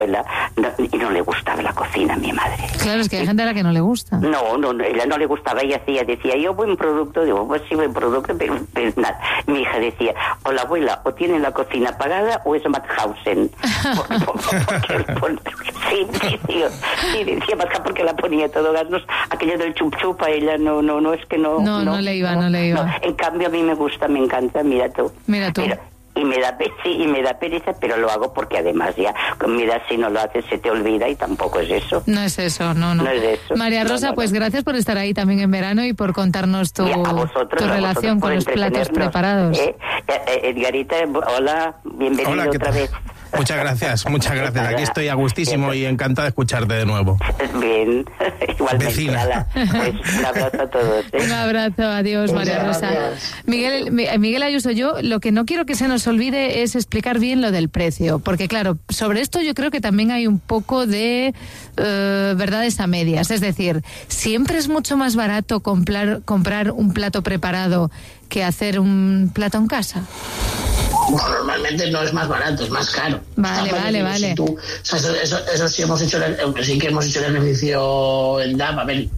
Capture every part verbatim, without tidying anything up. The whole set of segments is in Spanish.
No, y no le gustaba la cocina a mi madre. Claro, es que hay gente a la que no le gusta. No, no, no, ella no le gustaba, ella hacía, decía, yo buen producto, digo, pues sí, buen producto, pero, pero nada. Mi hija decía, o la abuela, o tiene la cocina apagada, o es Mauthausen. Porque, porque, porque, sí, sí, sí, sí, decía Mauthausen porque la ponía todo gas, no, aquello del chup chup a ella, no, no, no, es que no. No, no, no le iba, no, no le iba. No. En cambio, a mí me gusta, me encanta, mira tú. Mira tú. Pero, y me da pereza, y me da pereza, pero lo hago porque además ya, mira, si no lo haces se te olvida y tampoco es eso. No es eso, no, no. No es eso. María Rosa, no, no, pues no. Gracias por estar ahí también en verano y por contarnos tu, vosotros, tu relación con los platos preparados. ¿Eh? Edgarita, hola, bienvenido hola, otra vez. Muchas gracias, muchas gracias. Aquí estoy a gustísimo y encantada de escucharte de nuevo. Bien, igualmente. Vecina. Pues un abrazo a todos. ¿eh? Un abrazo, adiós, María Rosa. Miguel, Miguel Ayuso, yo lo que no quiero que se nos olvide es explicar bien lo del precio, porque claro, sobre esto yo creo que también hay un poco de uh, verdades a medias. Es decir, siempre es mucho más barato comprar, comprar un plato preparado que hacer un plato en casa. Bueno, normalmente no es más barato, es más caro. Vale, Está vale, vale. Si tú, o sea, eso, eso, eso sí hemos hecho, el, sí que hemos hecho el ejercicio en D A P, a ver,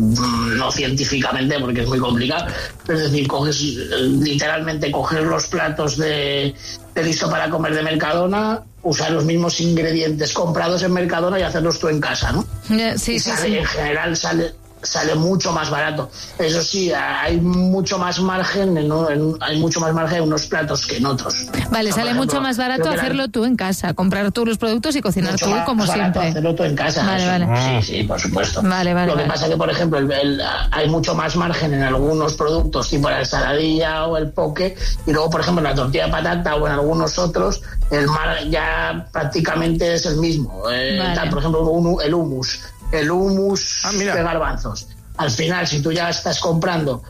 no científicamente porque es muy complicado, pero es decir, coges, literalmente coger los platos de, de listo para comer de Mercadona, usar los mismos ingredientes comprados en Mercadona y hacerlos tú en casa, ¿no? Sí, y sí, sale, sí. En general sale... sale mucho más barato. Eso sí, hay mucho más margen, ¿no? En, hay mucho más margen en unos platos que en otros. Vale, o sea, sale ejemplo, mucho más barato hacerlo tú en casa, comprar tú los productos y cocinar mucho tú más como barato siempre. Hacerlo tú en casa. Vale, sí, vale. Sí, sí, por supuesto. Vale, vale. Lo que vale. pasa que, por ejemplo, el, el, hay mucho más margen en algunos productos, tipo la ensaladilla o el poke, y luego, por ejemplo, en la tortilla de patata o en algunos otros, el mar ya prácticamente es el mismo. Eh, vale. tal, por ejemplo, un, el hummus. El hummus ah, mira. de garbanzos. Al final, si tú ya estás comprando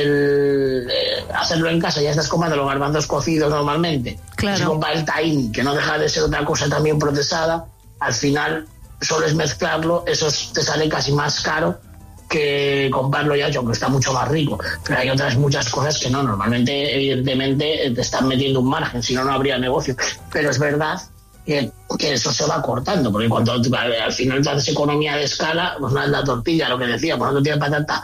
el eh, hacerlo en casa, ya estás comprando los garbanzos cocidos normalmente, claro. Si compras el tahín, que no deja de ser otra cosa también procesada, al final solo es mezclarlo, eso te sale casi más caro que comprarlo ya hecho, aunque está mucho más rico. Pero hay otras muchas cosas que no, normalmente, evidentemente, te están metiendo un margen, si no, no habría negocio. Pero es verdad Que, que eso se va cortando, porque cuando al final tú haces economía de escala, pues la, la tortilla, lo que decía, por ejemplo, tiene patata,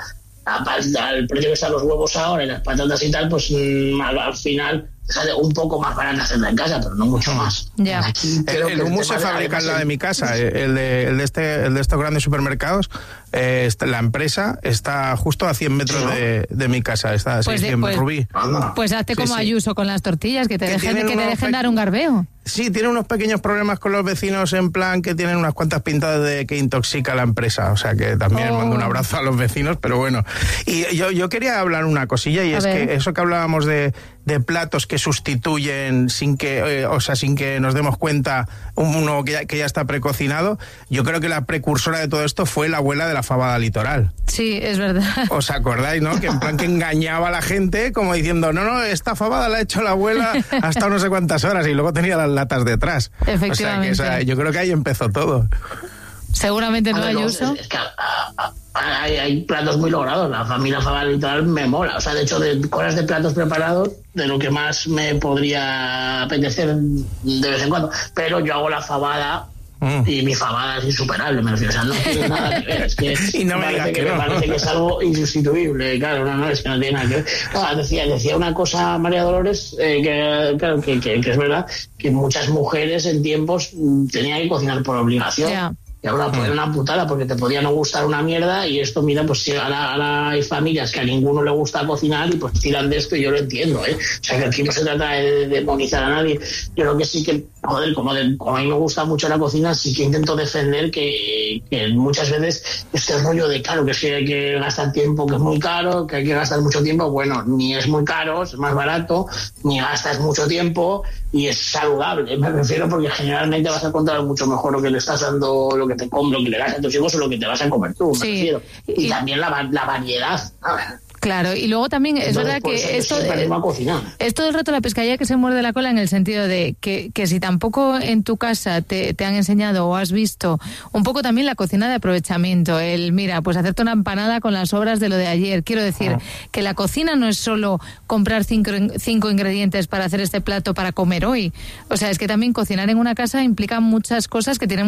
al precio que están los huevos ahora y las patatas y tal, pues mmm, al, al final sale un poco más barato hacerla en casa, pero no mucho más. Ya. Aquí, el el hummus se fabrica en la de mi casa, el de, el de, este, el de estos grandes supermercados. Eh, la empresa está justo a cien metros, ¿sí, no? de, de mi casa, está pues sí, de, cien, pues, Rubí. Pues hazte sí, como sí. Ayuso con las tortillas, que te que dejen, que te dejen dar un garbeo. Sí, tiene unos pequeños problemas con los vecinos, en plan que tienen unas cuantas pintadas de que intoxica la empresa, o sea que también oh. mando un abrazo a los vecinos, pero bueno. Y yo, yo quería hablar una cosilla, y a es ver. que eso que hablábamos de, de platos que sustituyen sin que, eh, o sea, sin que nos demos cuenta, uno que ya, que ya está precocinado, yo creo que la precursora de todo esto fue la abuela de la fabada litoral. Sí, es verdad. ¿Os acordáis, no? Que en plan que engañaba a la gente como diciendo, no, no, esta fabada la ha hecho la abuela hasta no sé cuántas horas, y luego tenía las latas detrás. Efectivamente. O sea, que, o sea, yo creo que ahí empezó todo. Seguramente no, Ayuso. Es, es que a, a, a, hay, hay platos muy logrados. La familia fabada litoral me mola. O sea, de hecho, de cosas de platos preparados, de lo que más me podría apetecer de vez en cuando. Pero yo hago la fabada. Mm. Y mi fabada es insuperable, me refiero, o sea, no tiene nada que ver, es que, y no me, me, digas parece que, que no. me parece que es algo insustituible, claro, no, no, es que no tiene nada que ver. No, decía, decía una cosa María Dolores, eh, que, claro, que, que, que es verdad, que muchas mujeres en tiempos tenían que cocinar por obligación. Yeah. Y ahora pues, era una putada porque te podía no gustar una mierda, y esto, mira, pues si ahora, ahora hay familias que a ninguno le gusta cocinar y pues tiran de esto, y yo lo entiendo, ¿eh? O sea, que aquí no se trata de demonizar a nadie. Yo creo que sí que, joder, como, de, como a mí me gusta mucho la cocina, sí que intento defender que, que muchas veces este rollo de, claro, que es que hay que gastar tiempo, que es muy caro, que hay que gastar mucho tiempo, bueno, ni es muy caro, es más barato, ni gastas mucho tiempo y es saludable, me refiero, porque generalmente vas a controlar mucho mejor lo que le estás dando, lo que te comes, lo que le das a tus hijos o lo que te vas a comer tú, me sí. refiero. Y, y también la, la variedad. Claro, y luego también es Entonces, verdad pues, que esto, esto del rato la pescadilla que se muerde la cola en el sentido de que, que si tampoco en tu casa te, te han enseñado o has visto un poco también la cocina de aprovechamiento, el mira, pues hacerte una empanada con las sobras de lo de ayer. Quiero decir ah. que la cocina no es solo comprar cinco, cinco ingredientes para hacer este plato para comer hoy. O sea, es que también cocinar en una casa implica muchas cosas que tienen